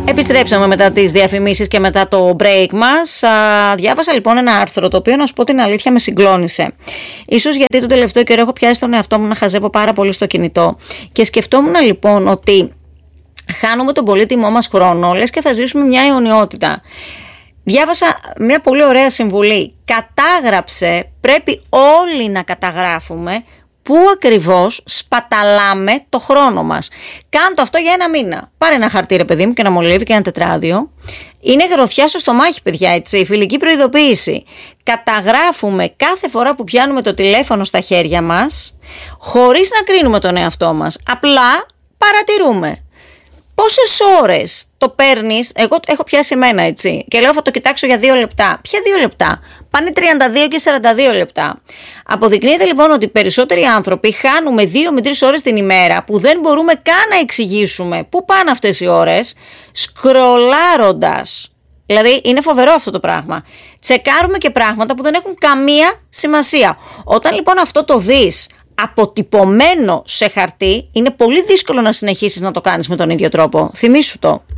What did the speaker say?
Επιστρέψαμε μετά τις διαφημίσεις και μετά το break μας. Διάβασα λοιπόν ένα άρθρο το οποίο, να σου πω την αλήθεια, με συγκλώνησε. Ίσως γιατί το τελευταίο καιρό έχω πιάσει τον εαυτό μου να χαζεύω πάρα πολύ στο κινητό και σκεφτόμουν λοιπόν ότι χάνουμε τον πολύτιμό μας χρόνο, λες και θα ζήσουμε μια αιωνιότητα. Διάβασα μια πολύ ωραία συμβουλή. Κατάγραψε, πρέπει όλοι να καταγράφουμε πού ακριβώς σπαταλάμε το χρόνο μας. Κάντο αυτό για ένα μήνα. Πάρε ένα χαρτί, ρε παιδί μου, και ένα μολύβι και ένα τετράδιο. Είναι γροθιά στο στομάχι, παιδιά, έτσι. Φιλική προειδοποίηση. Καταγράφουμε κάθε φορά που πιάνουμε το τηλέφωνο στα χέρια μας, χωρίς να κρίνουμε τον εαυτό μας. Απλά παρατηρούμε. Πόσες ώρες το παίρνεις? Εγώ έχω πιάσει εμένα, έτσι, και λέω θα το κοιτάξω για 2 λεπτά. Ποια 2 λεπτά? Πάνε 32 και 42 λεπτά. Αποδεικνύεται λοιπόν ότι περισσότεροι άνθρωποι χάνουμε 2 με 3 ώρες την ημέρα που δεν μπορούμε καν να εξηγήσουμε πού πάνε αυτές οι ώρες, σκρολάροντας. Δηλαδή είναι φοβερό αυτό το πράγμα. Τσεκάρουμε και πράγματα που δεν έχουν καμία σημασία. Όταν λοιπόν αυτό το δεις αποτυπωμένο σε χαρτί, είναι πολύ δύσκολο να συνεχίσεις να το κάνεις με τον ίδιο τρόπο. Θυμήσου το.